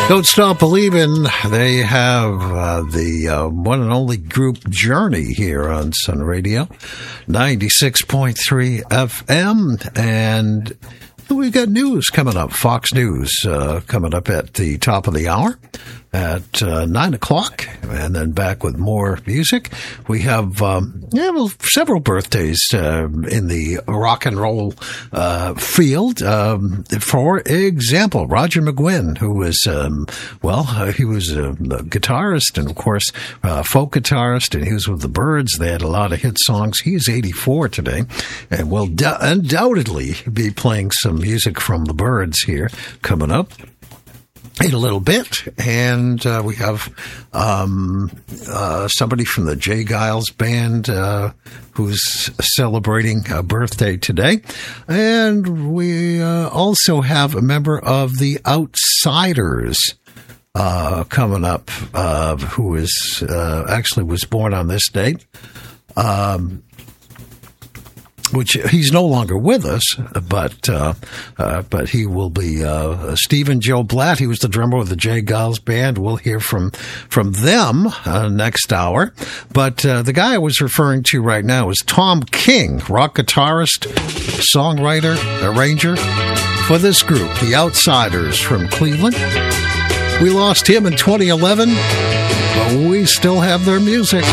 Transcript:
Don't Stop Believin'. They have the one and only group Journey here on Sun Radio, 96.3 FM. And we've got news coming up, Fox News coming up at the top of the hour at 9 o'clock, and then back with more music. We have several birthdays in the rock and roll field. For example, Roger McGuinn, who was, he was a guitarist and, of course, folk guitarist, and he was with the Byrds. They had a lot of hit songs. He's 84 today, and will undoubtedly be playing some music from the Byrds here coming up in a little bit. And we have somebody from the Jay Giles Band who's celebrating a birthday today. And we also have a member of the Outsiders coming up who is actually was born on this date. Which he's no longer with us, but he will be Stephen Joe Blatt. He was the drummer of the Jay Giles Band. We'll hear from them next hour. But the guy I was referring to right now is Tom King, rock guitarist, songwriter, arranger for this group, the Outsiders from Cleveland. We lost him in 2011, but we still have their music.